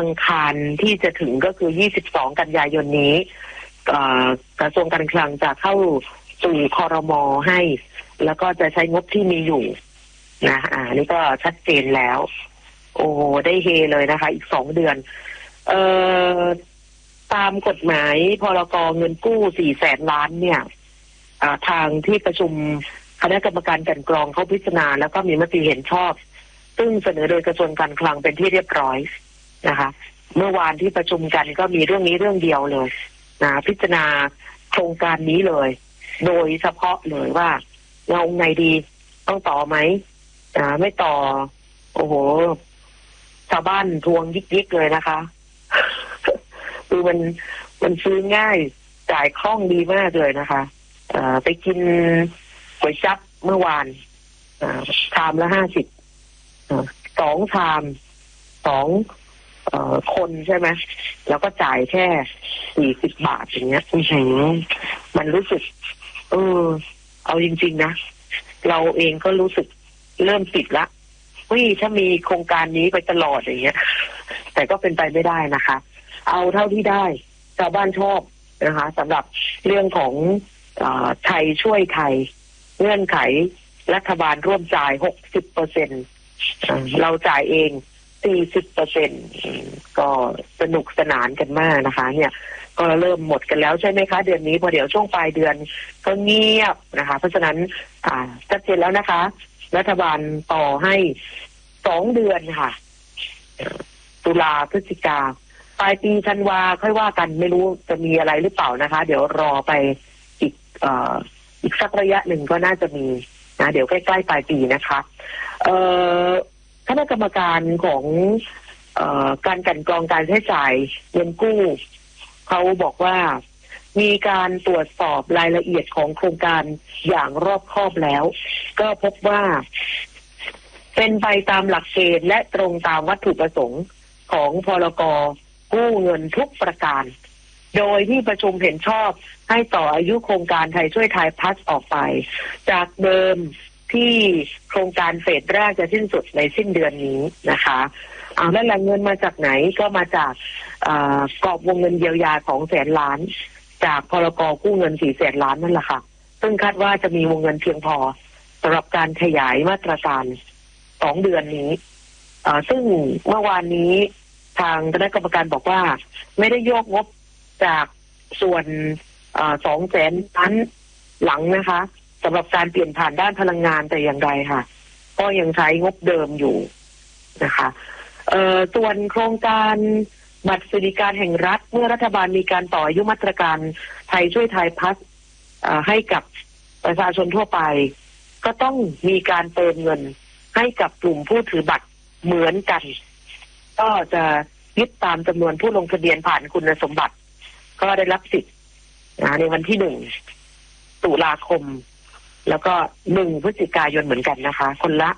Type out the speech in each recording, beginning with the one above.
อังคารที่จะถึงก็คือ22กันยายนนี้กระทรวงการคลังจะเข้าสู่ครม.ให้แล้วก็จะใช้งบที่มีอยู่นะนี่ก็ชัดเจนแล้วโอ้ได้เฮเลยนะคะอีก2 เดือนตามกฎหมายพรก.เงินกู้400,000 ล้านเนี่ยทางที่ประชุมคณะกรรมการกลั่นกรองเขาพิจารณาแล้วก็มีมติเห็นชอบซึ่งเสนอโดยกระทรวงการคลังเป็นที่เรียบร้อยนะคะเมื่อวานที่ประชุมกันก็มีเรื่องนี้เรื่องเดียวเลยนะพิจารณาโครงการนี้เลยโดยเฉพาะเลยว่าเราไงดีต้องต่อไหมไม่ต่อโอ้โหชาวบ้านทวงยิกๆเลยนะคะ คือมันซื้อง่ายจ่ายคล่องดีมากเลยนะคะไปกินก๋วยจั๊บเมื่อวานชามละ50 2 ชาม2คนใช่ไหมแล้วก็จ่ายแค่40 บาทอย่างเงี้ยมันรู้สึกเอาจริงๆนะเราเองก็รู้สึกเริ่มติดละถ้ามีโครงการนี้ไปตลอดอย่างเงี้ยแต่ก็เป็นไปไม่ได้นะคะเอาเท่าที่ได้ชาวบ้านชอบนะคะสำหรับเรื่องของไทยช่วยไทยเงื่อนไขรัฐบาลร่วมจ่าย 60%เราจ่ายเอง 40% ก็สนุกสนานกันมากนะคะเนี่ยก็เริ่มหมดกันแล้วใช่ไหมคะเดือนนี้พอเดี๋ยวช่วงปลายเดือนก็เงียบนะคะเพราะฉะนั้นชัดเจนแล้วนะคะรัฐบาลต่อให้2 เดือนค่ะตุลาพฤศจิกาปลายปีธันวาค่อยว่ากันไม่รู้จะมีอะไรหรือเปล่านะคะเดี๋ยวรอไปอีกสักระยะหนึ่งก็น่าจะมีนะเดี๋ยวใกล้ๆปลายปีนะคะคณะกรรมการของการกลั่นกรองการใช้จ่ายเงินกู้เขาบอกว่ามีการตรวจสอบรายละเอียดของโครงการอย่างรอบคอบแล้วก็พบว่าเป็นไปตามหลักเกณฑ์และตรงตามวัตถุประสงค์ของพรก.กู้เงินทุกประการโดยที่ประชุมเห็นชอบให้ต่ออายุโครงการไทยช่วยไทยพัฒน์ออกไปจากเดิมที่โครงการเฟสแรกจะสิ้นสุดในสิ้นเดือนนี้นะคะแล้วแหล่งเงินมาจากไหนก็มาจากกรอบวงเงินเยียวยา200,000 ล้านจากพรก.กู้เงิน400,000 ล้านนั่นแหละค่ะซึ่งคาดว่าจะมีวงเงินเพียงพอสำหรับการขยายมาตรการ2 เดือนนี้ซึ่งเมื่อวานนี้ทางคณะกรรมการบอกว่าไม่ได้โยกงบจากส่วน200,000 ล้านหลังนะคะสำหรับการเปลี่ยนผ่านด้านพลังงานแต่อย่างใดค่ะก็ยังใช้งบเดิมอยู่นะคะส่วนโครงการบัตรสวัสดิการแห่งรัฐเมื่อรัฐบาลมีการต่ออายุมาตรการไทยช่วยไทยพัฒน์ให้กับประชาชนทั่วไปก็ต้องมีการเติมเงินให้กับกลุ่มผู้ถือบัตรเหมือนกันก็จะยึดตามจำนวนผู้ลงทะเบียนผ่านคุณสมบัติก็ได้รับสิทธิ์ในวันที่1 ตุลาคมแล้วก็1 พฤศจิกายนเหมือนกันนะคะคนละ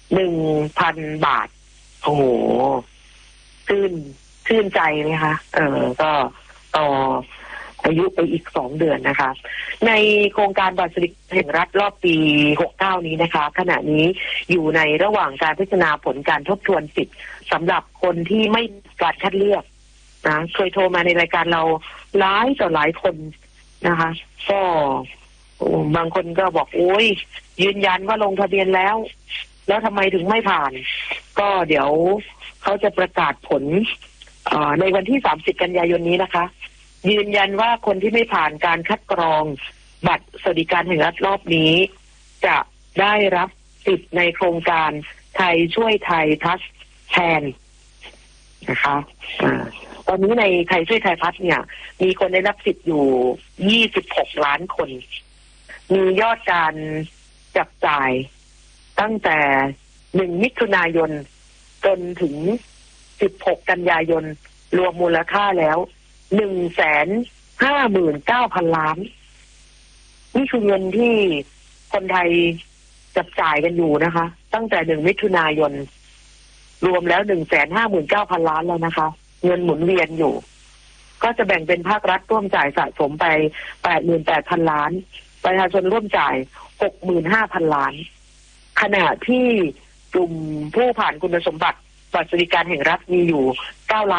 1,000 บาทโอ้โหชื่นใจไหมคะก็ต่ออายุไปอีก2 เดือนนะคะในโครงการบัตรสวัสดิการแห่งรัฐรอบปี69นี้นะคะขณะนี้อยู่ในระหว่างการพิจารณาผลการทบทวนสิทธิ์สำหรับคนที่ไม่การคัดเลือกนะเคยโทรมาในรายการเราหลายต่อหลายคนนะคะก็บางคนก็บอกโอ้ยยืนยันว่าลงทะเบียนแล้วทำไมถึงไม่ผ่านก็เดี๋ยวเขาจะประกาศผลในวันที่30 กันยายนนี้นะคะยืนยันว่าคนที่ไม่ผ่านการคัดกรองบัตรสวัสดิการแห่งรัฐรอบนี้จะได้รับสิทธิ์ในโครงการไทยช่วยไทยพัฒน์แทนนะคะตอนนี้ในไทยช่วยไทยพัฒน์เนี่ยมีคนได้รับสิทธิ์อยู่26 ล้านคนมียอดการจับจ่ายตั้งแต่1 มิถุนายนจนถึง16 กันยายนรวมมูลค่าแล้ว159,000 ล้านนี่คือเงินที่คนไทยจับจ่ายกันอยู่นะคะตั้งแต่1 มิถุนายนรวมแล้ว159,000 ล้านแล้วนะคะเงินหมุนเวียนอยู่ก็จะแบ่งเป็นภาครัฐร่วมจ่ายสะสมไป 88,000 ล้านประชาชนร่วมจ่าย 65,000 ล้านขณะที่กลุ่มผู้ผ่านคุณสมบัติบัตรสวัสดิการแห่งรัฐมีอยู่9 ล้าน